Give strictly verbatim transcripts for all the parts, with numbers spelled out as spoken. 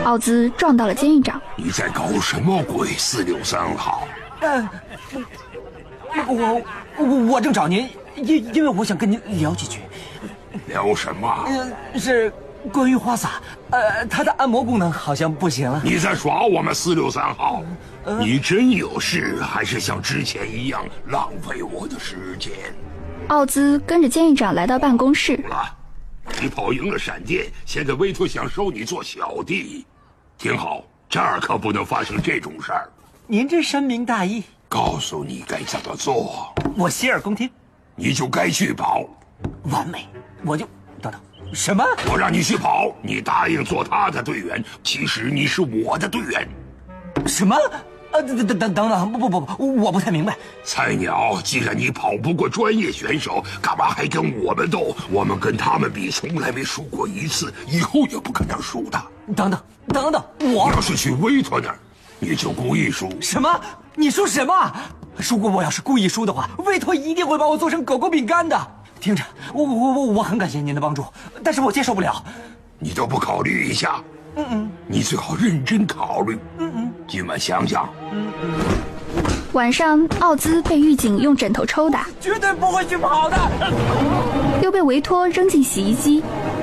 奥兹撞到了监狱长。 你在搞什么鬼？四六三号。 呃，我我我正找您，因因为我想跟您聊几句。 聊什么？ 呃，是关于花洒，呃，它的按摩功能好像不行了。 你在耍我们四六三号？呃、你真有事，还是像之前一样浪费我的时间？ 奥兹跟着监狱长来到办公室。 你跑赢了闪电，现在威托想收你做小弟。听好，这儿可不能发生这种事儿。 您这深明大义， 告诉你该怎么做， 我洗耳恭听。 你就该去跑。 完美，我就等等。什么？ 我让你去跑，你答应做他的队员，其实你是我的队员。 什么？呃，等等等等等，不不不不，我不太明白。 菜鸟，既然你跑不过专业选手，干嘛还跟我们斗？我们跟他们比，从来没输过一次，以后也不可能输的。 等等等等，我要是去威托那儿，你就故意输。 什么？你说什么？如果我要是故意输的话，威托一定会把我做成狗狗饼干的。听着，我我我我很感谢您的帮助，但是我接受不了。 你都不考虑一下？ 嗯嗯， 你最好认真考虑。 嗯嗯， 今晚想想。 嗯嗯。 晚上，奥兹被狱警用枕头抽打， 绝对不会去跑的。 又被维托扔进洗衣机。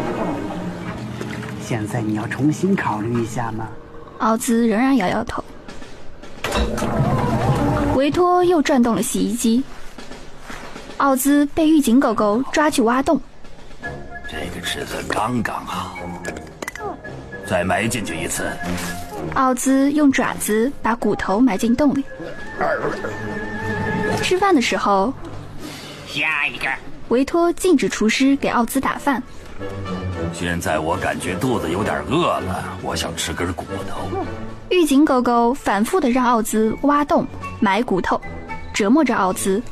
现在你要重新考虑一下吗？ 奥兹仍然摇摇头。维托又转动了洗衣机。奥兹被狱警狗狗抓去挖洞。 这个尺寸刚刚好，再埋进去一次。 奥兹用爪子把骨头埋进洞里。吃饭的时候， 下一个。 维托禁止厨师给奥兹打饭。 现在我感觉肚子有点饿了，我想吃根骨头。 狱警狗狗反复地让奥兹挖洞埋骨头，折磨着奥兹。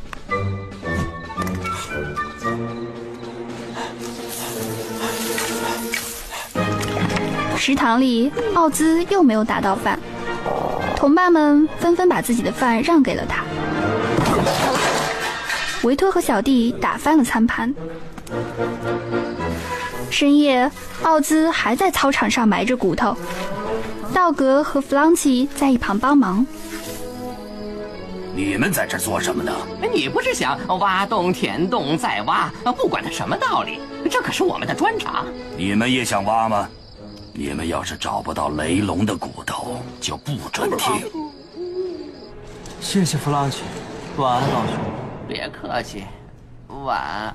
食堂里，奥兹又没有打到饭，同伴们纷纷把自己的饭让给了他。维托和小弟打翻了餐盘。深夜，奥兹还在操场上埋着骨头，道格和弗朗奇在一旁帮忙。 你们在这做什么呢？ 你不是想挖洞填洞再挖，不管它什么道理，这可是我们的专长。 你们也想挖吗？你们要是找不到雷龙的骨头，就不准听。 谢谢弗朗奇，晚安，老兄。 别客气，晚安。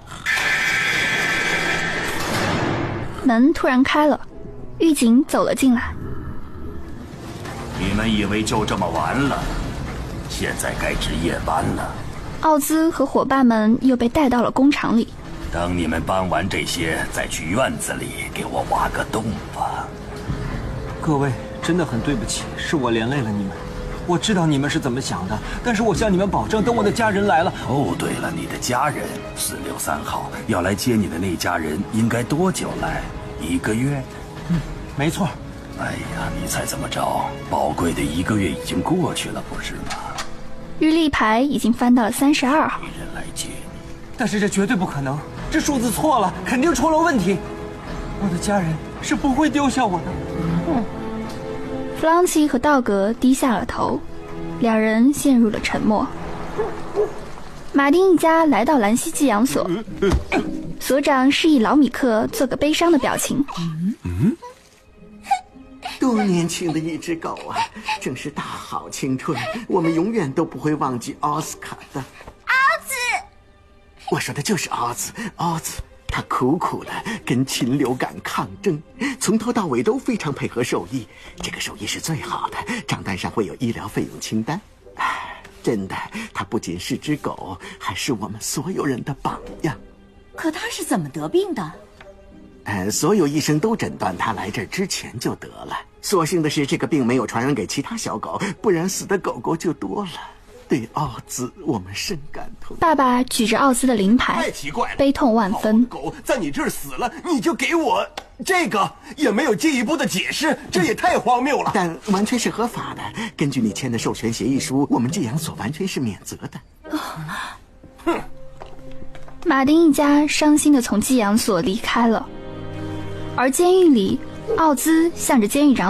门突然开了，狱警走了进来。 你们以为就这么完了？现在该值夜班了。 奥兹和伙伴们又被带到了工厂里。 等你们搬完这些，再去院子里给我挖个洞吧。 各位，真的很对不起，是我连累了你们。我知道你们是怎么想的，但是我向你们保证，等我的家人来了。 哦，对了，你的家人，四六三号要来接你的那家人，应该多久来？一个月？ 嗯，没错。 哎呀，你猜怎么着？宝贵的一个月已经过去了，不是吗？ 日历牌已经翻到了三十二号。 没人来接你， 但是这绝对不可能，这数字错了，肯定出了问题。我的家人是不会丢下我的。嗯。 弗朗奇和道格低下了头，两人陷入了沉默。马丁一家来到兰西寄养所，所长示意老米克做个悲伤的表情。 嗯嗯，多年轻的一只狗啊，正是大好青春，我们永远都不会忘记奥斯卡的。 奥兹， 我说的就是奥兹，奥兹。他苦苦的跟禽流感抗争，从头到尾都非常配合兽医，这个兽医是最好的，账单上会有医疗费用清单。真的，他不仅是只狗，还是我们所有人的榜样。 可他是怎么得病的？ 呃，所有医生都诊断他来这儿之前就得了，所幸的是这个病没有传染给其他小狗，不然死的狗狗就多了。对奥兹，我们深感痛。 爸爸举着奥兹的灵牌， 太奇怪了， 悲痛万分。 狗在你这儿死了，你就给我这个，也没有进一步的解释，这也太荒谬了。 但完全是合法的，根据你签的授权协议书，我们寄养所完全是免责的。 哦、哼！马丁一家伤心地从寄养所离开了，而监狱里，奥兹向着监狱长